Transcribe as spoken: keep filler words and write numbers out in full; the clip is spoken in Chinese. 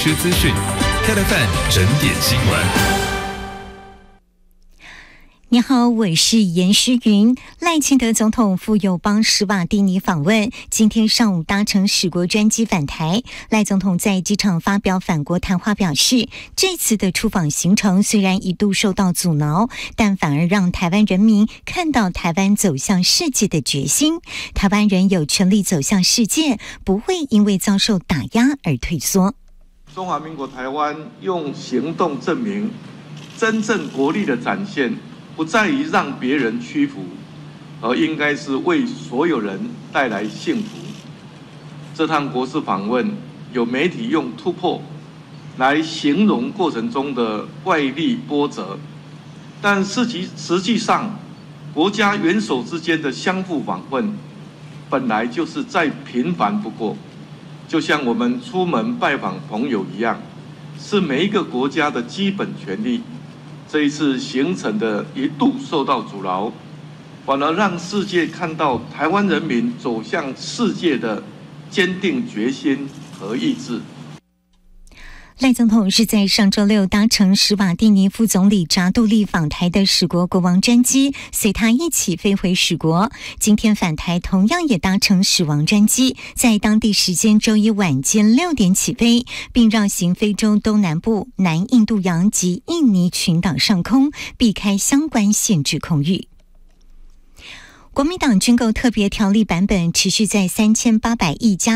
区资讯 ，K F M 整点新闻。 你好，我是严诗云。赖清德总统赴友邦史瓦蒂尼访问，今天上午搭乘史国专机返台。赖总统在机场发表返国谈话，表示这次的出访行程虽然一度受到阻挠，但反而让台湾人民看到台湾走向世界的决心。台湾人有权利走向世界，不会因为遭受打压而退缩。 中华民国台湾用行动证明，真正国力的展现不在于让别人屈服，而应该是为所有人带来幸福。这趟国事访问，有媒体用突破来形容过程中的外力波折，但实际实际上，国家元首之间的相互访问，本来就是再平凡不过。就像我们出门拜访朋友一样，是每一个国家的基本权利。这一次行程的一度受到阻挠，反而让世界看到台湾人民走向世界的坚定决心和意志。 赖总统是在上周六搭乘史瓦蒂尼副总理扎杜利访台的史国国王专机，随他一起飞回史国。今天返台同样也搭乘史王专机，在当地时间周一晚间六点起飞，并绕行非洲东南部、南印度洋及印尼群岛上空，避开相关限制空域。国民党军购特别条例版本持续在三千八百亿加